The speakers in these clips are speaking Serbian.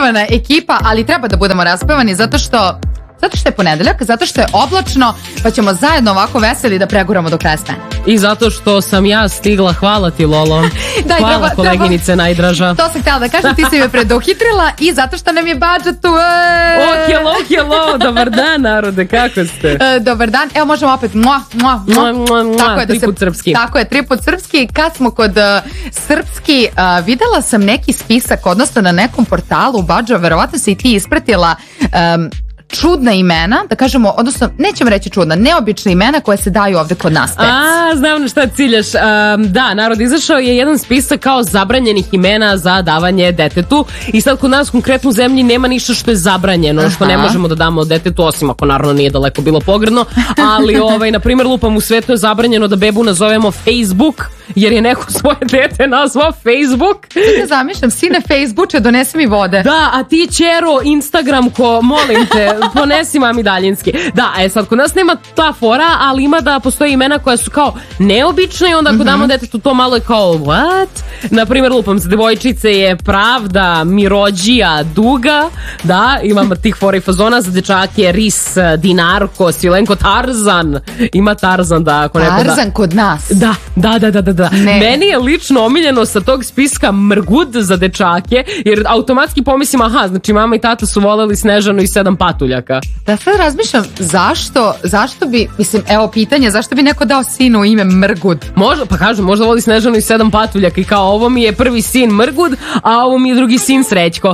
raspevana ekipa, ali treba da budemo raspevani zato što je ponedeljak, zato što je oblačno, pa ćemo zajedno ovako veseli da preguramo do kraja scene. I zato što sam ja stigla, hvala ti Lolo. Hvala koleginice najdraža. To sam htjela da kažem, ti si me preduhitrila i zato što nam je budžet tu. Hello, dobar dan narode, kako ste? Dobar dan, evo možemo opet tri put srpski. Tako je, 3 put srpski. Kad smo kod srpski, videla sam neki spisak, odnosno na nekom portalu, Bađo, verovatno si i ti ispratila čudna imena, da kažemo, odnosno nećemo reći čudna, neobična imena koje se daju ovde kod nas. Znam na šta ciljaš. Da, narod, izašao je jedan spisak kao zabranjenih imena za davanje detetu i sad kod nas konkretno u zemlji nema ništa što je zabranjeno, što ne možemo da damo detetu, osim ako naravno nije daleko bilo pogrdno, ali na primjer lupam, u svetu je zabranjeno da bebu nazovemo Facebook, jer je neko svoje dete nazvao Facebook. Ne zamišljam, sine Facebooče, donesi mi vode. Da, a ti ćero Instagram ko, molim te, ponesi mami daljinski. Da, sad kod nas nema ta fora, ali ima da postoje imena koja su kao neobične i onda ako damo detetu to malo je kao what? Naprimjer, lupam za devojčice je Pravda, Mirođija, Duga, da, imamo tih fora i fazona, za dečake Ris, Dinarko, Silenko, Tarzan, ima Tarzan, da, ako neko da. Tarzan kod nas? Da. Meni je lično omiljeno sa tog spiska Mrgud za dečake, jer automatski pomislim, znači mama i tata su voleli Snežanu i 7 patuljaka. Da sad razmišljam, zašto bi, mislim, evo pitanje, zašto bi neko dao sinu ime Mrgud? Možda voli Snežanu i 7 patuljaka i kao ovo mi je prvi sin Mrgud, a ovo mi je drugi sin Srećko.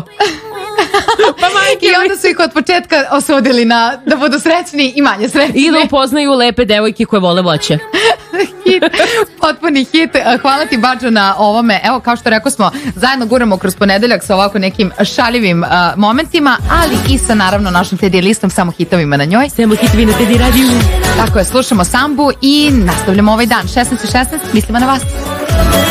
I onda su ih od početka osudili da budu srećni i manje srećni. I da upoznaju lepe devojke koje vole voće. Hit, potpuni hit. Hvala ti, Bađo, na ovome. Evo, kao što rekao smo, zajedno guramo kroz ponedeljak sa ovako nekim šaljivim momentima, ali i sa naravno našom Teddy listom, samo hitovima na njoj. Samo hitovi na Teddy radiju. Tako je, slušamo Sambu i nastavljamo ovaj dan. 16:16, mislimo na vas.